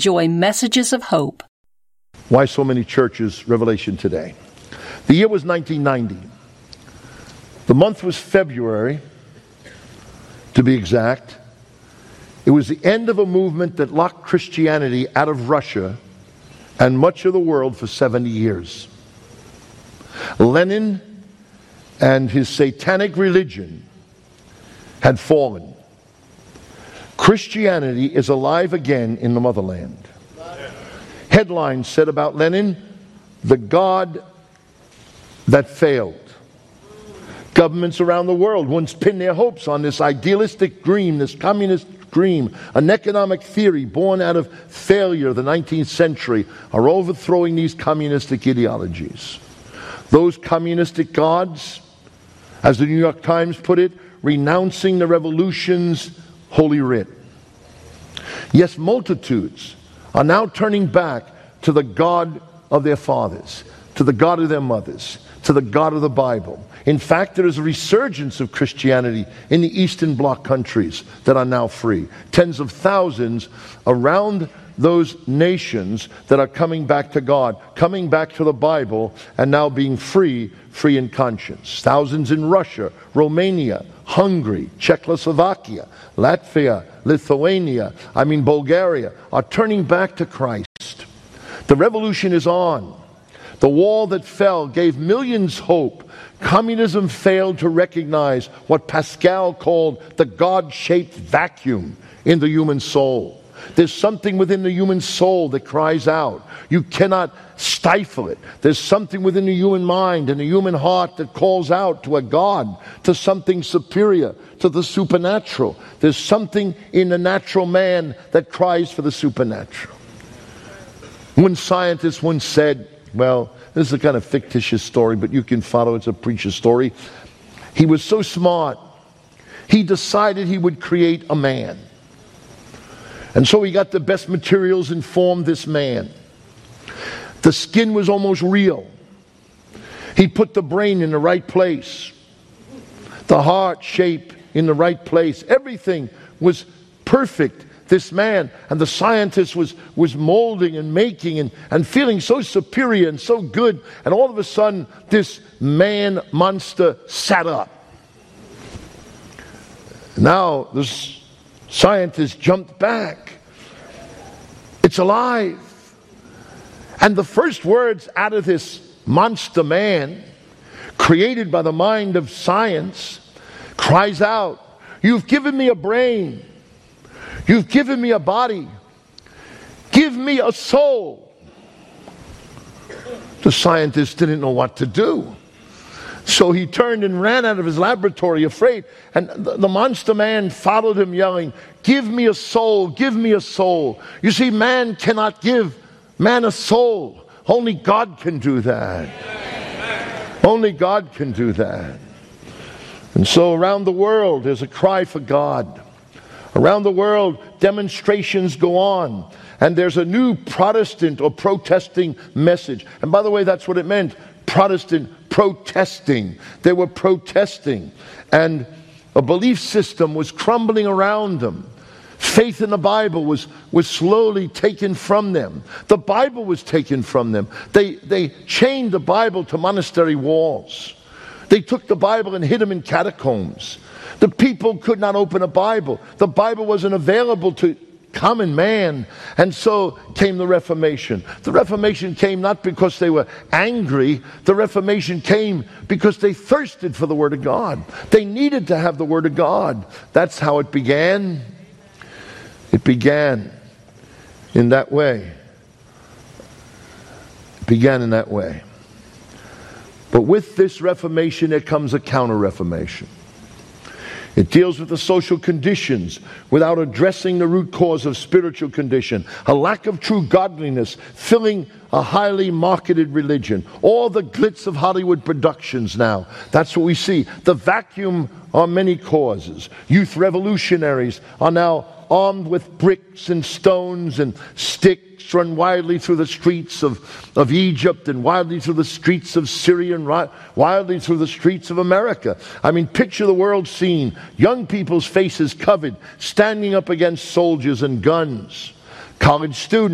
enjoy messages of hope. Why so many churches, Revelation today? The year was 1990. The month was February, to be exact. It was the end of a movement that locked Christianity out of Russia and much of the world for 70 years. Lenin and his satanic religion had fallen. Christianity is alive again in the motherland. Headlines said about Lenin, the God that failed. Governments around the world once pinned their hopes on this idealistic dream, this communist dream, an economic theory born out of failure of the 19th century, are overthrowing these communistic ideologies. Those communistic gods, as the New York Times put it, renouncing the revolution's holy writ. Yes, multitudes are now turning back to the God of their fathers, to the God of their mothers, to the God of the Bible. In fact, there is a resurgence of Christianity in the Eastern Bloc countries that are now free. Tens of thousands around those nations that are coming back to God, coming back to the Bible, and now being free in conscience. Thousands in Russia, Romania, Hungary, Czechoslovakia, Latvia, Lithuania, Bulgaria, are turning back to Christ. The revolution is on. The wall that fell gave millions hope. Communism failed to recognize what Pascal called the God-shaped vacuum in the human soul. There's something within the human soul that cries out. You cannot stifle it. There's something within the human mind and the human heart that calls out to a God, to something superior, to the supernatural. There's something in the natural man that cries for the supernatural. One scientist once said, well, this is a kind of fictitious story, but you can follow, it's a preacher story. He was so smart, he decided he would create a man. And so he got the best materials and formed this man. The skin was almost real. He put the brain in the right place, the heart shape in the right place. Everything was perfect, this man. And the scientist was molding and making and feeling so superior and so good. And all of a sudden, this man monster sat up. Now, this scientist jumped back. It's alive. And the first words out of this monster man, created by the mind of science, cries out, "You've given me a brain. You've given me a body. Give me a soul." The scientist didn't know what to do. So he turned and ran out of his laboratory afraid. And the monster man followed him yelling, "Give me a soul, give me a soul." You see, man cannot give man a soul. Only God can do that. Only God can do that. And so around the world there's a cry for God. Around the world demonstrations go on. And there's a new Protestant or protesting message. And by the way, that's what it meant. Protestant protesting. They were protesting. And a belief system was crumbling around them. Faith in the Bible was slowly taken from them. The Bible was taken from them. They chained the Bible to monastery walls. They took the Bible and hid them in catacombs. The people could not open a Bible. The Bible wasn't available to common man. And so came the Reformation. The Reformation came not because they were angry. The Reformation came because they thirsted for the Word of God. They needed to have the Word of God. That's how it began. It began in that way. It began in that way. But with this Reformation, there comes a counter-Reformation. It deals with the social conditions without addressing the root cause of spiritual condition. A lack of true godliness filling a highly marketed religion. All the glitz of Hollywood productions now. That's what we see. The vacuum are many causes. Youth revolutionaries are now armed with bricks and stones and sticks, run wildly through the streets of Egypt and wildly through the streets of Syria and wildly through the streets of America. I mean, picture the world scene. Young people's faces covered, standing up against soldiers and guns. College students